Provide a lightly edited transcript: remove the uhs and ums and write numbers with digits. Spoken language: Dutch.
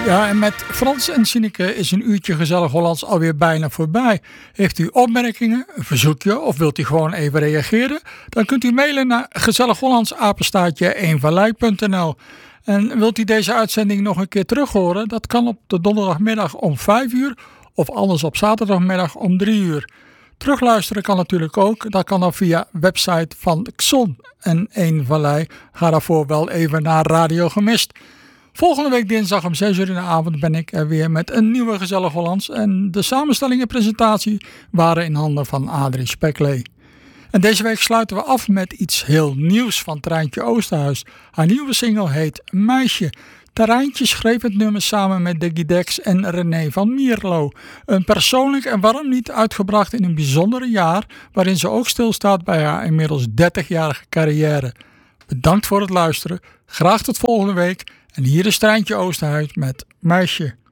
Ja, en met Frans en Sineke is een uurtje Gezellig Hollands alweer bijna voorbij. Heeft u opmerkingen, een verzoekje of wilt u gewoon even reageren? Dan kunt u mailen naar gezellighollandsapenstaartje1vallei.nl. En wilt u deze uitzending nog een keer terug horen? Dat kan op de donderdagmiddag om 5 uur of anders op zaterdagmiddag om 3 uur. Terugluisteren kan natuurlijk ook. Dat kan dan via website van Xon en 1 Vallei. Ga daarvoor wel even naar Radio Gemist. Volgende week dinsdag om 6 uur in de avond ben ik er weer met een nieuwe Gezellig Hollands. En de samenstelling en presentatie waren in handen van Adrie Speklee. En deze week sluiten we af met iets heel nieuws van Treintje Oosterhuis. Haar nieuwe single heet Meisje. Treintje schreef het nummer samen met Diggy Dex en René van Mierlo. Een persoonlijk en waarom niet uitgebracht in een bijzondere jaar, waarin ze ook stilstaat bij haar inmiddels 30-jarige carrière. Bedankt voor het luisteren. Graag tot volgende week. En hier is Treintje Oosterhuis met Meisje.